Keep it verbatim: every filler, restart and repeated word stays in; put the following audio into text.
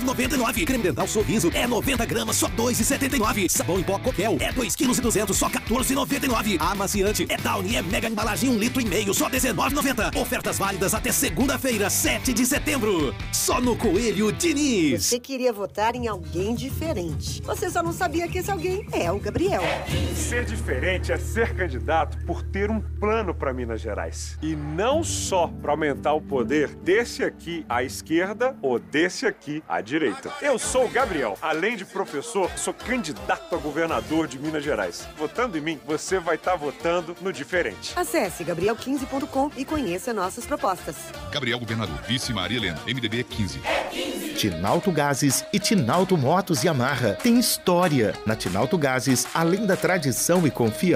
noventa e nove. Creme dental Sorriso é noventa gramas, só dois e setenta e nove. Sabão em pó Coquel é dois quilos e duzentos, só quatorze e noventa e nove. Amaciante é Downy, é mega embalagem um litro e meio, só dezenove e noventa. Ofertas válidas até segunda-feira, sete de setembro. Só no Coelho Diniz. Você queria votar em alguém diferente. Você só não sabia que esse alguém é o Gabriel. Ser diferente é ser candidato por ter um plano para Minas Gerais. E não só para aumentar o poder desse aqui à esquerda ou desse aqui à direita. Eu sou o Gabriel. Além de professor, sou candidato a governador de Minas Gerais. Votando em mim, você vai estar votando no diferente. Acesse gabriel quinze ponto com e conheça nossas propostas. Gabriel Governador, vice Maria Helena, M D B quinze. Tinalto Gases e Tinalto Motos Yamaha tem história. Na Tinalto Gases, além da tradição e confiança,